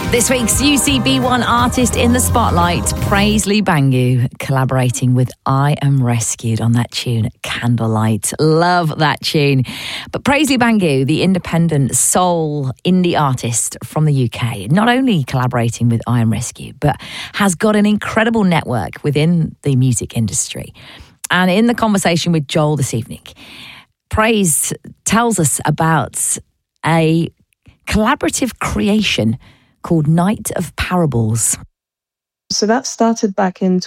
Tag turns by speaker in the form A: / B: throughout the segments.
A: This week's UCB1 artist in the spotlight, Paisley Bangu, collaborating with I Am Rescued on that tune, Candlelight. Love that tune. But Paisley Bangu, the independent soul indie artist from the UK, not only collaborating with I Am Rescued, but has got an incredible network within the music industry. And in the conversation with Joel this evening, Praise tells us about a collaborative creation called Night of Parables.
B: So that started back in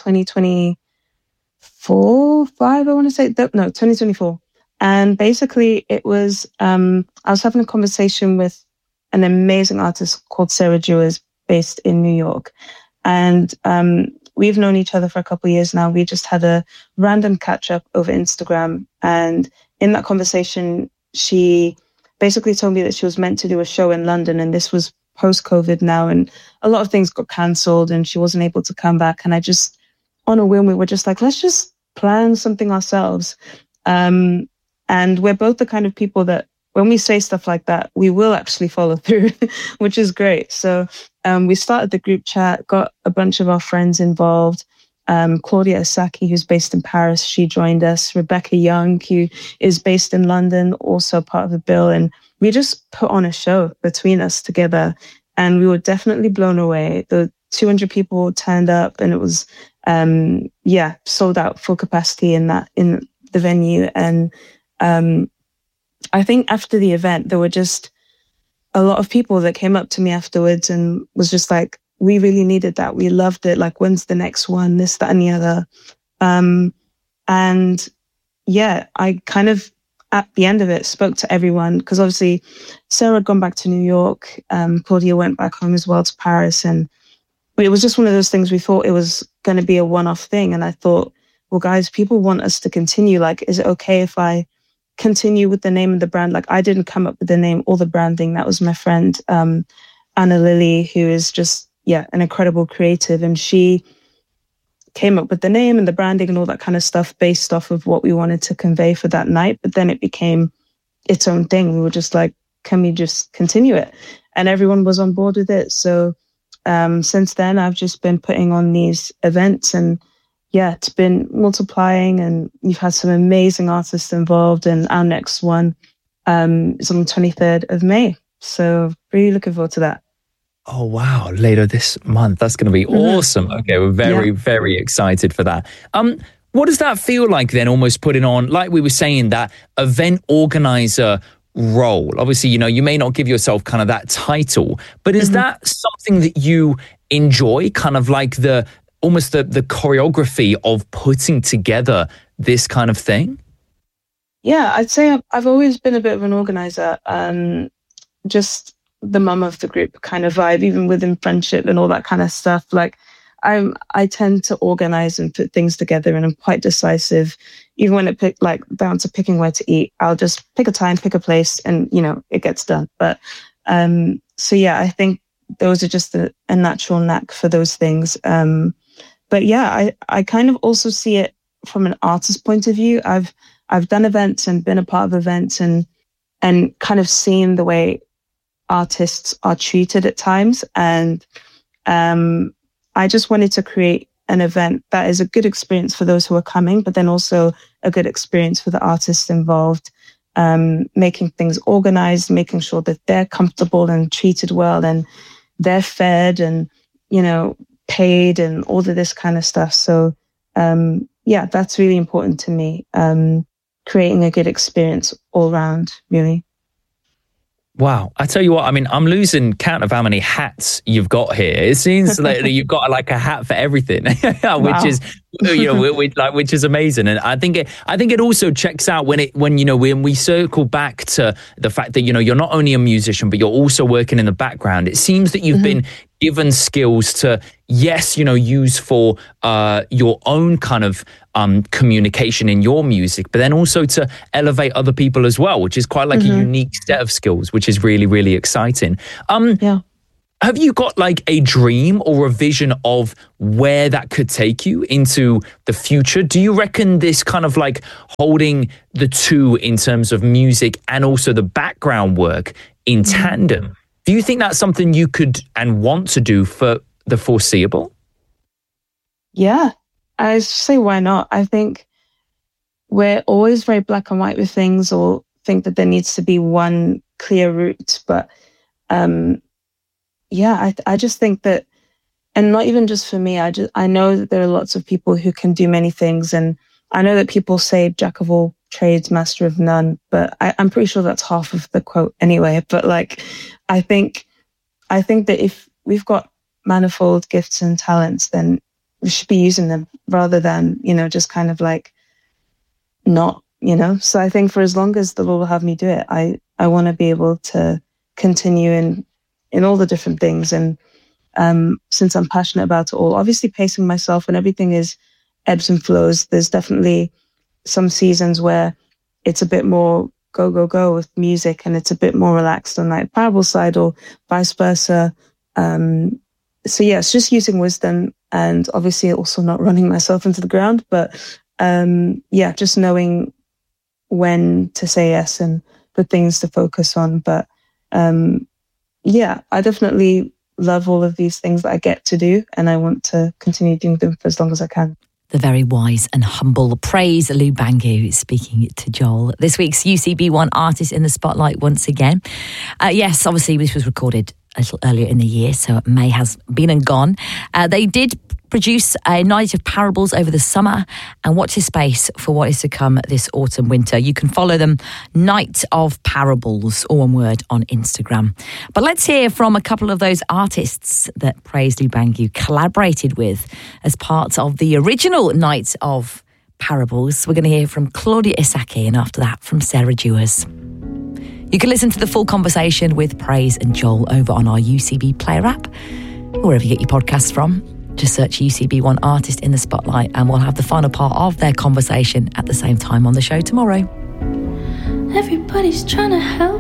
B: 2024. And basically it was, I was having a conversation with an amazing artist called Sarah Jewers based in New York. And we've known each other for a couple of years now. We just had a random catch up over Instagram. And in that conversation, she basically told me that she was meant to do a show in London, and this was post-COVID now, and a lot of things got cancelled and she wasn't able to come back. And I just, on a whim, we were just like, let's just plan something ourselves. And we're both the kind of people that when we say stuff like that, we will actually follow through, which is great. So we started the group chat, got a bunch of our friends involved. Claudia Asaki, who's based in Paris, she joined us. Rebecca Young, who is based in London, also part of the bill. And we just put on a show between us together, and we were definitely blown away. The 200 people turned up, and it was, sold out, full capacity in the venue. And I think after the event, there were just a lot of people that came up to me afterwards and was just like, we really needed that. We loved it. Like, when's the next one? This, that, and the other. I kind of, at the end of it, spoke to everyone, because obviously Sarah had gone back to New York. Claudia went back home as well to Paris. And it was just one of those things. We thought it was going to be a one-off thing. And I thought, well, guys, people want us to continue. Like, is it okay if I continue with the name of the brand? Like, I didn't come up with the name or the branding. That was my friend, Anna Lily, who is just, an incredible creative. And she came up with the name and the branding and all that kind of stuff based off of what we wanted to convey for that night. But then it became its own thing. We were just like, can we just continue it? And everyone was on board with it. So since then, I've just been putting on these events, and it's been multiplying, and you've had some amazing artists involved. And our next one is on the 23rd of May. So really looking forward to that.
C: Oh, wow. Later this month. That's going to be awesome. Okay, we're very excited for that. What does that feel like then, almost putting on, like we were saying, that event organizer role? Obviously, you may not give yourself kind of that title, but is that something that you enjoy, kind of like the choreography of putting together this kind of thing?
B: Yeah, I'd say I've always been a bit of an organizer. Just the mum of the group kind of vibe, even within friendship and all that kind of stuff. Like, I tend to organize and put things together, and I'm quite decisive. Even when it down to picking where to eat, I'll just pick a time, pick a place, and it gets done. But I think those are just a natural knack for those things. I kind of also see it from an artist point of view. I've done events and been a part of events, and kind of seen the way artists are treated at times. And I just wanted to create an event that is a good experience for those who are coming, but then also a good experience for the artists involved, making things organized, making sure that they're comfortable and treated well, and they're fed and, paid, and all of this kind of stuff. So, that's really important to me. Creating a good experience all around, really.
C: Wow. I tell you what, I mean, I'm losing count of how many hats you've got here. It seems like you've got like a hat for everything, which is, which is amazing. And I think it also checks out when we circle back to the fact that, you're not only a musician, but you're also working in the background. It seems that you've been given skills to, use for your own kind of communication in your music, but then also to elevate other people as well, which is quite like a unique set of skills, which is really, really exciting. Have you got like a dream or a vision of where that could take you into the future? Do you reckon this kind of like holding the two in terms of music and also the background work in tandem Do you think that's something you could and want to do for the foreseeable?
B: Yeah, I say why not? I think we're always very black and white with things, or think that there needs to be one clear route. But I just think that, and not even just for me, I know that there are lots of people who can do many things, and I know that people say jack of all trades, master of none, but I'm pretty sure that's half of the quote anyway. But like, I think that if we've got manifold gifts and talents, then we should be using them rather than, just kind of like not, So I think for as long as the Lord will have me do it, I want to be able to continue in all the different things. And since I'm passionate about it all, obviously pacing myself when everything is ebbs and flows, there's definitely some seasons where it's a bit more go with music, and it's a bit more relaxed on like parable side, or vice versa. So yeah, it's just using wisdom, and obviously also not running myself into the ground, but just knowing when to say yes and the things to focus on. But I definitely love all of these things that I get to do, and I want to continue doing them for as long as I can.
A: The very wise and humble Praise Lubangu speaking to Joel. This week's UCB1 artist in the spotlight once again. Yes, obviously this was recorded a little earlier in the year, so May has been and gone. They did produce a night of parables over the summer, and watch this space for what is to come this autumn winter. You can follow them, Night of Parables, all one word, on Instagram. But let's hear from a couple of those artists that Praise Lubangu collaborated with as part of the original Night of Parables. We're going to hear from Claudia Isaki, and after that from Sarah Dewars. You can listen to the full conversation with Praise and Joel over on our UCB Player app, or wherever you get your podcasts from. Just search UCB1 Artist in the Spotlight, and we'll have the final part of their conversation at the same time on the show tomorrow.
D: Everybody's trying to help